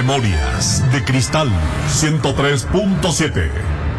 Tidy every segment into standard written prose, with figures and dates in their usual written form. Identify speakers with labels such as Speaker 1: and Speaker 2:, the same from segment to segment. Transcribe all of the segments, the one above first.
Speaker 1: Memorias de Cristal 103.7.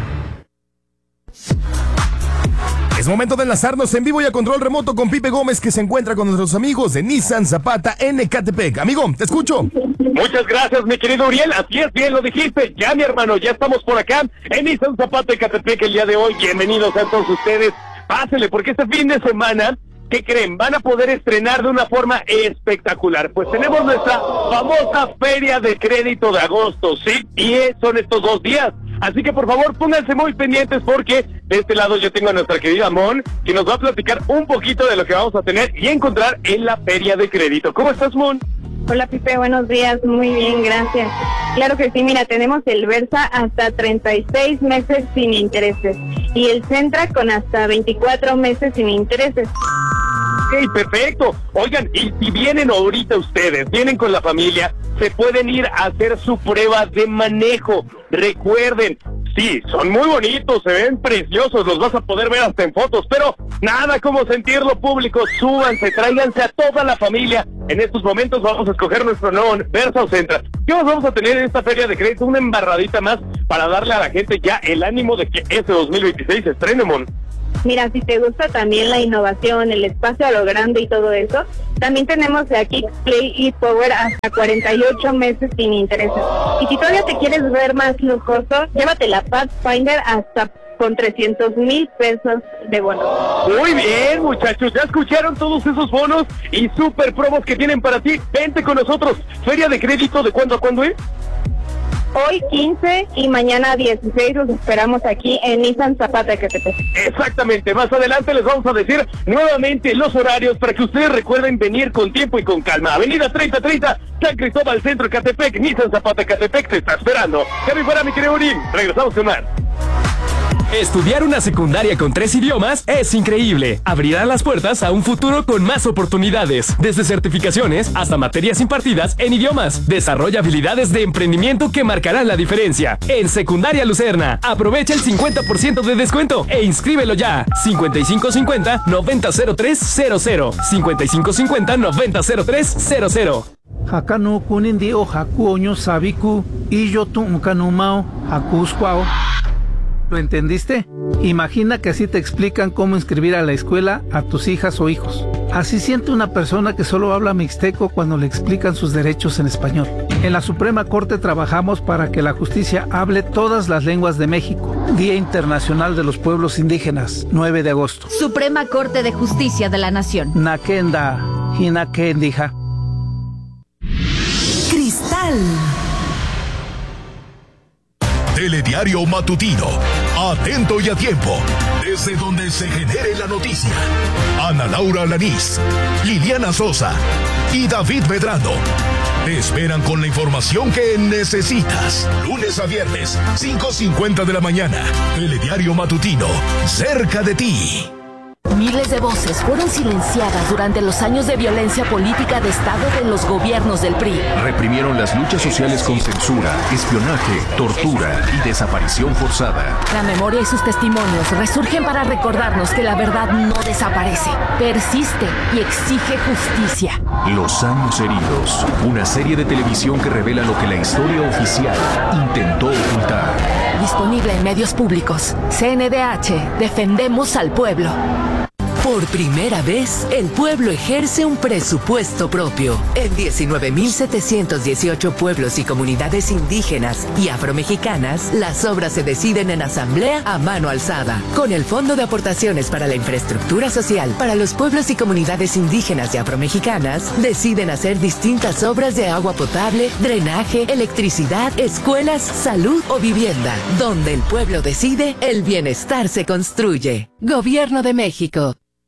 Speaker 2: Es momento de enlazarnos en vivo y a control remoto con Pipe Gómez, que se encuentra con nuestros amigos de Nissan Zapata en Ecatepec. Amigo, te escucho.
Speaker 3: Muchas gracias, mi querido Uriel. Así es, bien lo dijiste. Ya, mi hermano, ya estamos por acá en Nissan Zapata Ecatepec el día de hoy. Bienvenidos a todos ustedes. Pásenle, porque este fin de semana, ¿qué creen? Van a poder estrenar de una forma espectacular. Pues tenemos nuestra famosa Feria de Crédito de agosto, ¿sí? Y son estos 2 días. Así que por favor pónganse muy pendientes, porque de este lado yo tengo a nuestra querida Mon, que nos va a platicar un poquito de lo que vamos a tener y encontrar en la Feria de Crédito. ¿Cómo estás, Mon?
Speaker 4: Hola, Pipe, buenos días. Muy bien, gracias. Claro que sí, mira, tenemos el Versa hasta 36 meses sin intereses y el Sentra con hasta 24 meses sin intereses.
Speaker 3: Ok, perfecto. Oigan, y si vienen ahorita ustedes, vienen con la familia, se pueden ir a hacer su prueba de manejo. Recuerden, sí, son muy bonitos, se ven preciosos, los vas a poder ver hasta en fotos, pero nada como sentirlo público. Súbanse, tráiganse a toda la familia. En estos momentos vamos a escoger nuestro nuevo Versa o Sentra. ¿Qué más vamos a tener en esta Feria de Crédito? Una embarradita más para darle a la gente ya el ánimo de que este 2026 se estrene, Mon.
Speaker 4: Mira, si te gusta también la innovación, el espacio a lo grande y todo eso, también tenemos de aquí Play y Power hasta 48 meses sin intereses. Y si todavía te quieres ver más lujoso, llévate la Pathfinder hasta con 300,000 pesos de bono.
Speaker 3: Muy bien, muchachos, ya escucharon todos esos bonos y super promos que tienen para ti. Vente con nosotros. Feria de Crédito, ¿de cuándo a cuándo es?
Speaker 4: Hoy 15 y mañana 16 los esperamos aquí en Nissan Zapata Ecatepec.
Speaker 3: Exactamente, más adelante les vamos a decir nuevamente los horarios para que ustedes recuerden venir con tiempo y con calma. Avenida 3030, San Cristóbal, Centro Ecatepec, Nissan Zapata Ecatepec te está esperando. Ya me fuera, mi querido Urín, regresamos con más.
Speaker 5: Estudiar una secundaria con 3 idiomas es increíble. Abrirá las puertas a un futuro con más oportunidades, desde certificaciones hasta materias impartidas en idiomas. Desarrolla habilidades de emprendimiento que marcarán la diferencia. En Secundaria Lucerna, aprovecha el 50% de descuento e inscríbelo ya. 5550-900300. 5550-900300.
Speaker 6: Hakanu kunindi o haku oño sabiku y yo tu unkanumao hakuskwao. ¿Lo entendiste? Imagina que así te explican cómo inscribir a la escuela a tus hijas o hijos. Así siente una persona que solo habla mixteco cuando le explican sus derechos en español. En la Suprema Corte trabajamos para que la justicia hable todas las lenguas de México. Día Internacional de los Pueblos Indígenas, 9 de agosto.
Speaker 7: Suprema Corte de Justicia de la Nación.
Speaker 6: Nakenda, Hinakendija.
Speaker 8: Cristal.
Speaker 1: Telediario matutino, atento y a tiempo, desde donde se genere la noticia. Ana Laura Alanís, Liliana Sosa y David Medrano te esperan con la información que necesitas. Lunes a viernes, 5:50 de la mañana. Telediario matutino, cerca de ti.
Speaker 8: Miles de voces fueron silenciadas durante los años de violencia política de Estado de los gobiernos del PRI.
Speaker 9: Reprimieron las luchas sociales con censura, espionaje, tortura y desaparición forzada.
Speaker 8: La memoria y sus testimonios resurgen para recordarnos que la verdad no desaparece, persiste y exige justicia.
Speaker 9: Los años heridos, una serie de televisión que revela lo que la historia oficial intentó ocultar.
Speaker 8: Disponible en medios públicos. CNDH, defendemos al pueblo. Por primera vez, el pueblo ejerce un presupuesto propio. En 19.718 pueblos y comunidades indígenas y afromexicanas, las obras se deciden en asamblea a mano alzada. Con el Fondo de Aportaciones para la Infraestructura Social para los pueblos y comunidades indígenas y afromexicanas, deciden hacer distintas obras de agua potable, drenaje, electricidad, escuelas, salud o vivienda. Donde el pueblo decide, el bienestar se construye. Gobierno de México.